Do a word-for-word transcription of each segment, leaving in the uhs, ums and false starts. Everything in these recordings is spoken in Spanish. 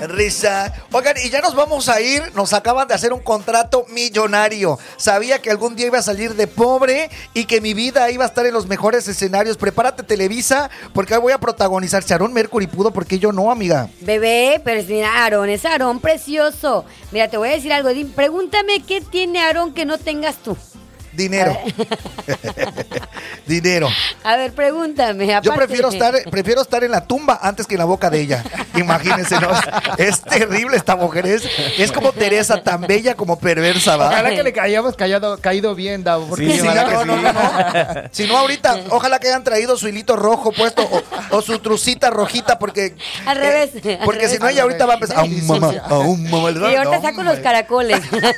Risa. Oigan, y ya nos vamos a ir. Nos acaban de hacer un contrato millonario. Sabía que algún día iba a salir de pobre y que mi vida iba a estar en los mejores escenarios. Prepárate, Televisa, porque hoy voy a protagonizar. Si Aarón Mercury pudo, ¿por qué yo no, amiga? Bebé, pero es mira, Aarón, es Aarón precioso. Mira, te voy a decir algo. Pregúntame qué tiene Aarón que no tengas tú. Dinero. Dinero. A ver, pregúntame. Aparte. Yo prefiero estar, prefiero estar en la tumba antes que en la boca de ella. Imagínense, ¿no? Es terrible esta mujer. Es, es como Teresa, tan bella como perversa, ¿va? Ojalá que le hayamos callado, caído bien, Davo. Porque sí, si no, no, no, no, no. Si no, ahorita, ojalá que hayan traído su hilito rojo puesto o, o su trucita rojita, porque. Al revés. Eh, porque al si revés. no, ella ahorita va a empezar. A un mamá, a un mamá. Y ahorita no, saco los caracoles.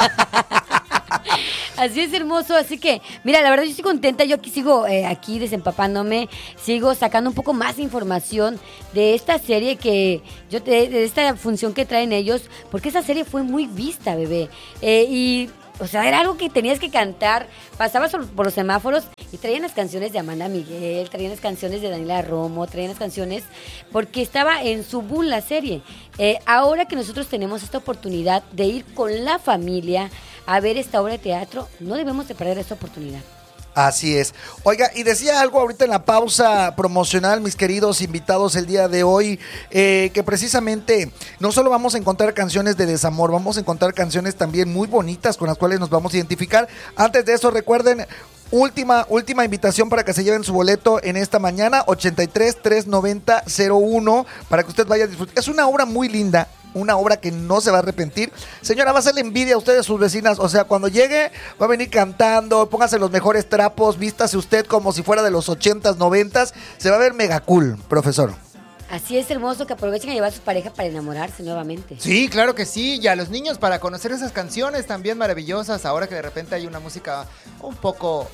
Así es, hermoso, así que, mira, la verdad yo estoy contenta, yo aquí sigo eh, aquí desempapándome, sigo sacando un poco más de información de esta serie que, yo te, de esta función que traen ellos, porque esa serie fue muy vista, bebé, eh, y, o sea, era algo que tenías que cantar, pasabas por los semáforos y traían las canciones de Amanda Miguel, traían las canciones de Daniela Romo, traían las canciones, porque estaba en su boom la serie. Eh, ahora que nosotros tenemos esta oportunidad de ir con la familia a ver esta obra de teatro, no debemos de perder esta oportunidad. Así es. Oiga, y decía algo ahorita en la pausa promocional, mis queridos invitados el día de hoy, eh, que precisamente no solo vamos a encontrar canciones de desamor, vamos a encontrar canciones también muy bonitas con las cuales nos vamos a identificar. Antes de eso, recuerden, última, última invitación para que se lleven su boleto en esta mañana, ochenta y tres, trescientos noventa, cero uno, para que usted vaya a disfrutar. Es una obra muy linda. Una obra que no se va a arrepentir. Señora, va a hacerle envidia a ustedes, sus vecinas. O sea, cuando llegue, va a venir cantando, póngase los mejores trapos, vístase usted como si fuera de los ochentas, noventas. Se va a ver mega cool, profesor. Así es, hermoso, que aprovechen a llevar a sus parejas para enamorarse nuevamente. Sí, claro que sí, y a los niños para conocer esas canciones también maravillosas, ahora que de repente hay una música un poco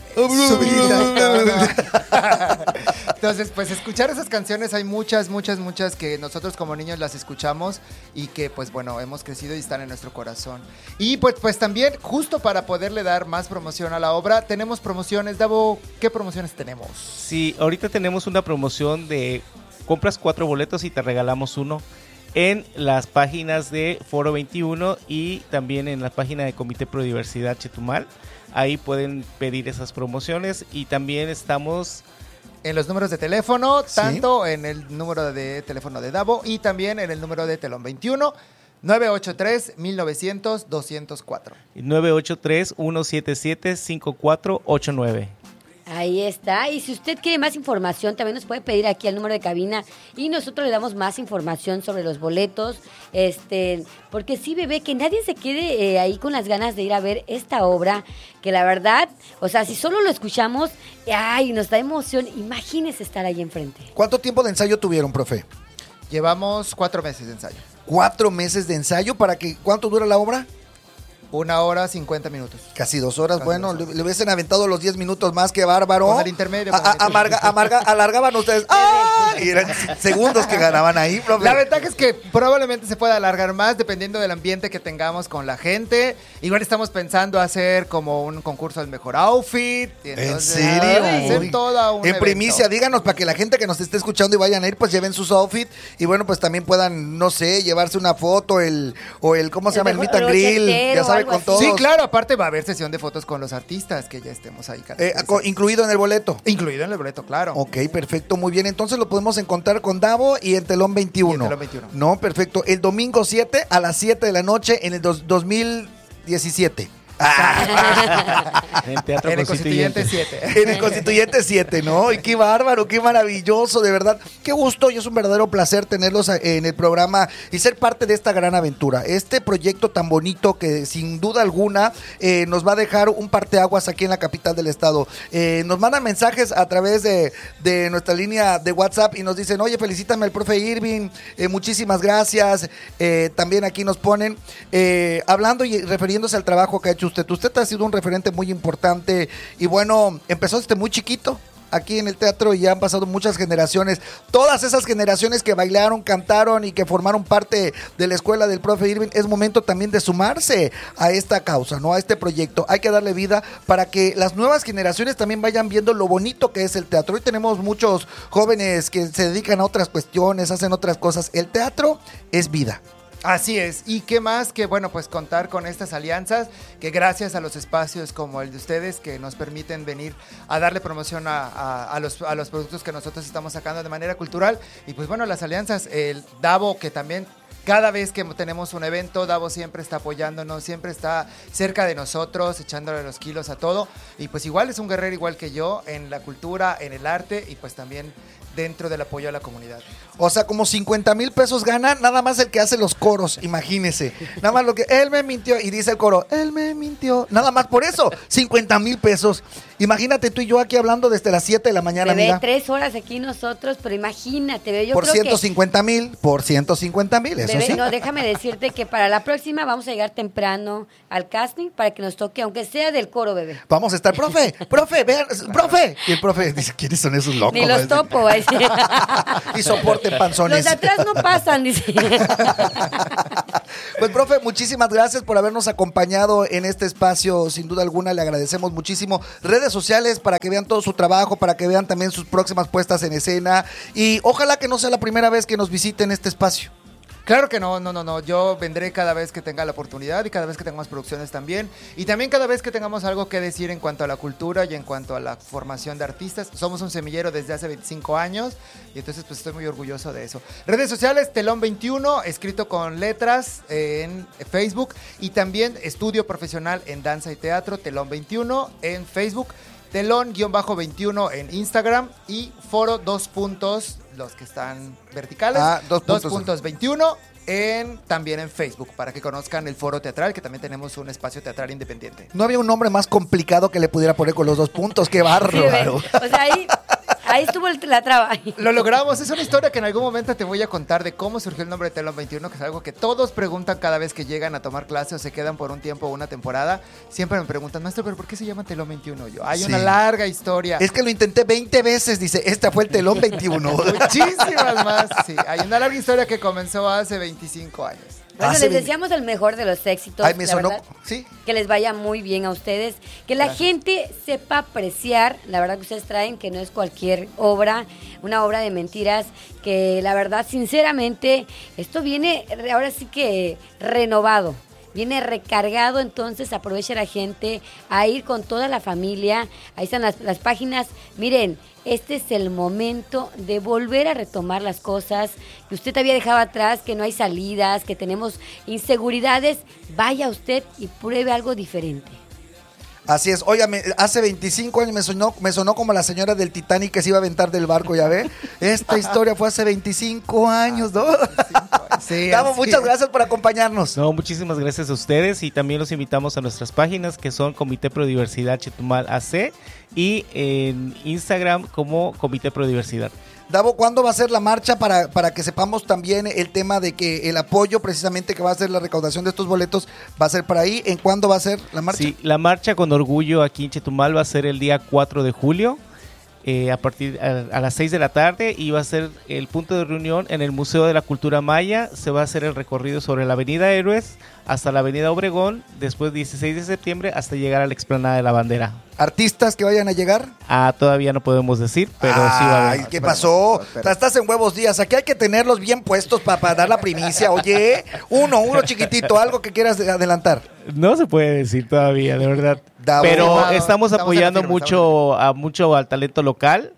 subida. Entonces, pues escuchar esas canciones, hay muchas, muchas, muchas que nosotros como niños las escuchamos y que pues bueno, hemos crecido y están en nuestro corazón. Y pues, pues también, justo para poderle dar más promoción a la obra, tenemos promociones. Davo, ¿qué promociones tenemos? Sí, ahorita tenemos una promoción de compras cuatro boletos y te regalamos uno en las páginas de Foro veintiuno y también en la página de Comité Pro Diversidad Chetumal. Ahí pueden pedir esas promociones y también estamos en los números de teléfono, ¿sí? Tanto en el número de teléfono de Davo y también en el número de Telón veintiuno, nueve ocho tres, mil novecientos, doscientos cuatro. nueve ocho tres, uno siete siete, cinco cuatro ocho nueve. Ahí está, y si usted quiere más información también nos puede pedir aquí al número de cabina y nosotros le damos más información sobre los boletos, este, porque sí, bebé, que nadie se quede eh, ahí con las ganas de ir a ver esta obra, que la verdad, o sea, si solo lo escuchamos, ay, nos da emoción, imagínese estar ahí enfrente. ¿Cuánto tiempo de ensayo tuvieron, profe? Llevamos cuatro meses de ensayo. Cuatro meses de ensayo, ¿para que cuánto dura la obra? Una hora, cincuenta minutos. Casi dos horas, Casi bueno, dos horas. Le, le hubiesen aventado los diez minutos más, que bárbaro. Con el intermedio. A, a, amarga, amarga, alargaban ustedes. ¡Ah! Y eran segundos que ganaban ahí, profe. La ventaja es que probablemente se pueda alargar más dependiendo del ambiente que tengamos con la gente. Igual estamos pensando hacer como un concurso del mejor outfit. Y entonces, ¿en serio? Hacer toda un En evento. primicia, díganos para que la gente que nos esté escuchando y vayan a ir, pues lleven sus outfits y bueno, pues también puedan, no sé, llevarse una foto, el o el, ¿cómo se llama? El meet and grill, ya sabe, con todos. Sí, claro, aparte va a haber sesión de fotos con los artistas que ya estemos ahí. Eh, co- incluido en el boleto. Incluido en el boleto, claro. Ok, perfecto, muy bien. Entonces lo podemos encontrar con Davo y en Telón veintiuno. Y en Telón veintiuno. No, perfecto. El domingo siete a las siete de la noche en el dos- dos mil diecisiete. En Teatro En el Constituyente. Constituyente siete. En el Constituyente siete, ¿no? Y qué bárbaro, qué maravilloso, de verdad. Qué gusto y es un verdadero placer tenerlos en el programa y ser parte de esta gran aventura. Este proyecto tan bonito que sin duda alguna eh, nos va a dejar un parteaguas aquí en la capital del estado. Eh, nos mandan mensajes a través de, de nuestra línea de WhatsApp y nos dicen, oye, felicítame al profe Irving, eh, muchísimas gracias. Eh, también aquí nos ponen, eh, hablando y refiriéndose al trabajo que ha hecho usted. Usted ha sido un referente muy importante y bueno, empezó desde muy chiquito. aquí en el teatro y ya han pasado muchas generaciones. Todas esas generaciones que bailaron, cantaron y que formaron parte de la escuela del profe Irving, es momento también de sumarse a esta causa, ¿no? A este proyecto. Hay que darle vida para que las nuevas generaciones también vayan viendo lo bonito que es el teatro. Hoy tenemos muchos jóvenes que se dedican a otras cuestiones, hacen otras cosas. El teatro es vida. Así es, y qué más que, bueno, pues contar con estas alianzas, que gracias a los espacios como el de ustedes, que nos permiten venir a darle promoción a, a, a, los, a los productos que nosotros estamos sacando de manera cultural, y pues bueno, las alianzas, el Davo, que también cada vez que tenemos un evento, Davo siempre está apoyándonos, siempre está cerca de nosotros, echándole los kilos a todo, y pues igual es un guerrero igual que yo, en la cultura, en el arte, y pues también dentro del apoyo a la comunidad. O sea, como cincuenta mil pesos gana nada más el que hace los coros, imagínese. Nada más lo que, él me mintió, y dice el coro, él me mintió. Nada más por eso, cincuenta mil pesos. Imagínate tú y yo aquí hablando desde las siete de la mañana, Bebé, amiga. tres horas aquí nosotros, pero imagínate, bebé, yo por creo ciento cincuenta mil, por ciento cincuenta mil, eso Bebé, sí. no, déjame decirte que para la próxima vamos a llegar temprano al casting para que nos toque, aunque sea del coro, bebé. Vamos a estar, profe, profe, vean, profe. Y el profe dice, ¿quiénes son esos locos? Ni los topo, va a decir. Y soporten panzones. Los de atrás no pasan, dice. Pues, profe, muchísimas gracias por habernos acompañado en este espacio. Sin duda alguna, le agradecemos muchísimo. Redes sociales para que vean todo su trabajo, para que vean también sus próximas puestas en escena. Y ojalá que no sea la primera vez que nos visiten este espacio. Claro que no, no, no, no. Yo vendré cada vez que tenga la oportunidad y cada vez que tengamos producciones también. Y también cada vez que tengamos algo que decir en cuanto a la cultura y en cuanto a la formación de artistas. Somos un semillero desde hace veinticinco años y entonces pues estoy muy orgulloso de eso. Redes sociales, Telón veintiuno, escrito con letras eh, en Facebook. Y también estudio profesional en danza y teatro, Telón veintiuno en Facebook. Telón-veintiuno en Instagram y Foro dos puntos, los que están verticales, ah, dos puntos. dos puntos veintiuno en, también en Facebook, para que conozcan el Foro Teatral, que también tenemos un espacio teatral independiente. No había un nombre más complicado que le pudiera poner con los dos puntos, qué bárbaro. Sí, o sea, ahí, ahí estuvo el- la traba. Lo logramos, es una historia que en algún momento te voy a contar de cómo surgió el nombre de Telón veintiuno, que es algo que todos preguntan cada vez que llegan a tomar clase o se quedan por un tiempo o una temporada. Siempre me preguntan, maestro, ¿pero por qué se llama Telón veintiuno? Yo, hay Sí. una larga historia. Es que lo intenté veinte veces, dice, esta fue el Telón veintiuno. Muchísimas más, sí. Hay una larga historia que comenzó hace veinticinco años. Bueno, Hace les veinte deseamos el mejor de los éxitos. Ay, me la sonó, verdad. sí. Que les vaya muy bien a ustedes, que la Gracias. gente sepa apreciar la verdad que ustedes traen, que no es cualquier obra, una obra de mentiras, que la verdad, sinceramente, esto viene ahora sí que renovado. Viene recargado, entonces aprovecha la gente a ir con toda la familia. Ahí están las, las páginas. Miren, este es el momento de volver a retomar las cosas que usted había dejado atrás, que no hay salidas, que tenemos inseguridades. Vaya usted y pruebe algo diferente. Así es, óigame, hace veinticinco años me sonó, me sonó como la señora del Titanic que se iba a aventar del barco, ¿ya ve? Esta historia fue hace veinticinco años, ¿no? Sí, Davo, así muchas es. gracias por acompañarnos. No, muchísimas gracias a ustedes y también los invitamos a nuestras páginas que son Comité Prodiversidad Chetumal A C y en Instagram como Comité Prodiversidad. Davo, ¿cuándo va a ser la marcha para, para que sepamos también el tema de que el apoyo precisamente que va a ser la recaudación de estos boletos va a ser por ahí? ¿En cuándo va a ser la marcha? Sí, la marcha con orgullo aquí en Chetumal va a ser el día cuatro de julio. Eh, a partir a, a las seis de la tarde y va a ser el punto de reunión en el Museo de la Cultura Maya. Se va a hacer el recorrido sobre la Avenida Héroes hasta la Avenida Obregón, después dieciséis de septiembre hasta llegar a la Explanada de la Bandera. ¿Artistas que vayan a llegar? Ah, todavía no podemos decir, pero sí va a haber. Ay, ¿qué pasó? Espera. Estás en huevos días. Aquí hay que tenerlos bien puestos para dar la primicia. Oye, uno, uno chiquitito, algo que quieras adelantar. No se puede decir todavía, de verdad. Davo. Pero Confirmado. estamos Estamos apoyando en la firma, mucho a mucho al talento local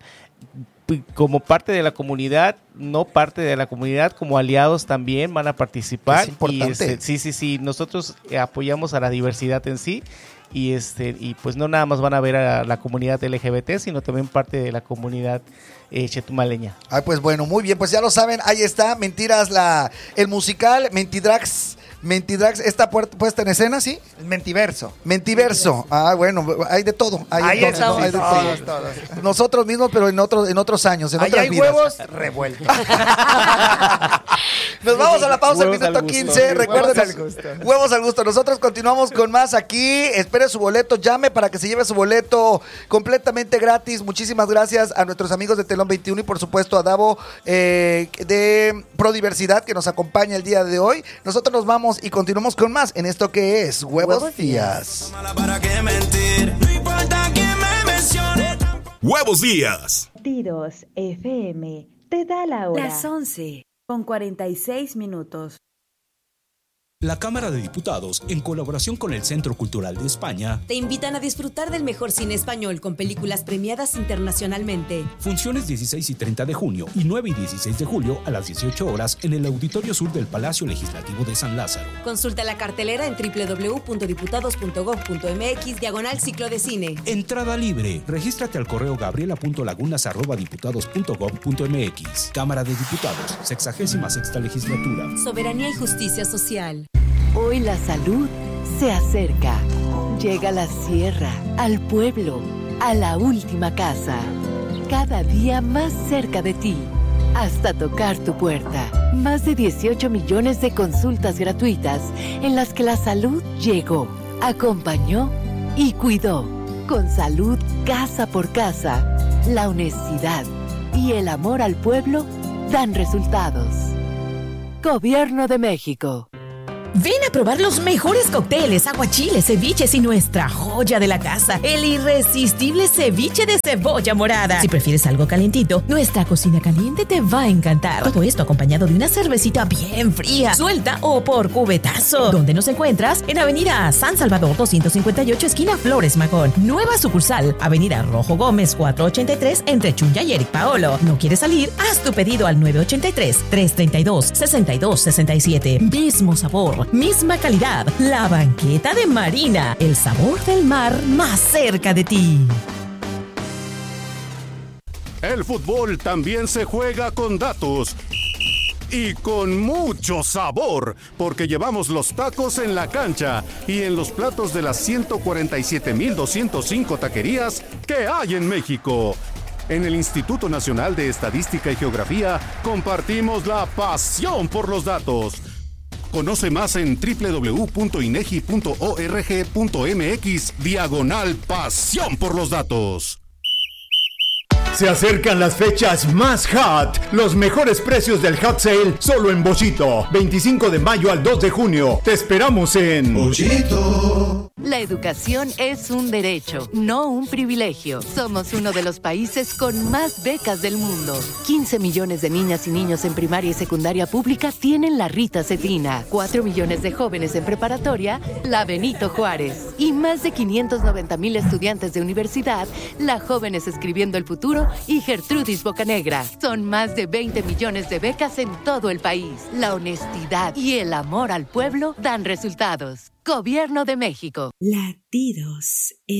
p- como parte de la comunidad, no parte de la comunidad, como aliados también van a participar. Es importante. Y este, sí, sí, sí, nosotros eh, apoyamos a la diversidad en sí y este y pues no nada más van a ver a la comunidad L G B T, sino también parte de la comunidad eh, chetumaleña. Ay, pues bueno, muy bien, pues ya lo saben, ahí está, Mentiras, la el musical, Mentidrax, Mentidrax, está puer- puesta en escena, ¿sí? El Mentiverso. Mentiverso. Ah, bueno, hay de todo. Hay Ahí entonces, ¿no? estamos Hay de todos, todo. todos. Nosotros mismos, pero en otros, en otros años, en Ahí otras hay vidas. huevos revueltos. Nos vamos a la pausa, Huevos minuto al gusto. quince. Recuerden, Huevos al gusto. Huevos al gusto. Nosotros continuamos con más aquí. Espere su boleto, llame para que se lleve su boleto completamente gratis. Muchísimas gracias a nuestros amigos de Telón veintiuno y por supuesto a Davo eh, de Prodiversidad que nos acompaña el día de hoy. Nosotros nos vamos y continuamos con más en esto que es Huevos, Huevos Días. ¿Para qué mentir? No importa quién me mencione. Huevos Días. Tidos F M te da la hora. Las once con cuarenta y seis minutos. La Cámara de Diputados, en colaboración con el Centro Cultural de España, te invitan a disfrutar del mejor cine español con películas premiadas internacionalmente. Funciones dieciséis y treinta de junio y nueve y dieciséis de julio a las dieciocho horas en el Auditorio Sur del Palacio Legislativo de San Lázaro. Consulta la cartelera en doble u doble u doble u punto diputados punto gob punto eme equis diagonal ciclo de cine. Entrada libre. Regístrate al correo gabriela punto lagunas arroba diputados punto gob punto eme equis. Cámara de Diputados, sexagésima sexta legislatura. Soberanía y justicia social. Hoy la salud se acerca. Llega a la sierra, al pueblo, a la última casa. Cada día más cerca de ti, hasta tocar tu puerta. Más de dieciocho millones de consultas gratuitas en las que la salud llegó, acompañó y cuidó. Con salud casa por casa, la honestidad y el amor al pueblo dan resultados. Gobierno de México. Ven a probar los mejores cócteles, aguachiles, ceviches y nuestra joya de la casa, el irresistible ceviche de cebolla morada. Si prefieres algo calientito, nuestra cocina caliente te va a encantar. Todo esto acompañado de una cervecita bien fría, suelta o por cubetazo. ¿Dónde nos encuentras? En Avenida San Salvador doscientos cincuenta y ocho, esquina Flores Magón. Nueva sucursal, Avenida Rojo Gómez cuatrocientos ochenta y tres, entre Chunya y Eric Paolo. ¿No quieres salir? Haz tu pedido al nueve ocho tres, tres tres dos, seis dos seis siete. Mismo sabor, misma calidad. La Banqueta de Marina, el sabor del mar más cerca de ti. El fútbol también se juega con datos y con mucho sabor, porque llevamos los tacos en la cancha y en los platos de las ciento cuarenta y siete mil doscientos cinco taquerías que hay en México. En el Instituto Nacional de Estadística y Geografía compartimos la pasión por los datos. Conoce más en doble u doble u doble u punto inegi punto org punto mx diagonal pasión por los datos. Se acercan las fechas más hot. Los mejores precios del hot sale solo en Bochito. veinticinco de mayo al dos de junio. Te esperamos en Bochito. La educación es un derecho, no un privilegio. Somos uno de los países con más becas del mundo. quince millones de niñas y niños en primaria y secundaria pública tienen la Rita Cetina. cuatro millones de jóvenes en preparatoria, la Benito Juárez. Y más de quinientos noventa mil estudiantes de universidad, la Jóvenes Escribiendo el Futuro y Gertrudis Bocanegra. Son más de veinte millones de becas en todo el país. La honestidad y el amor al pueblo dan resultados. Gobierno de México. Latidos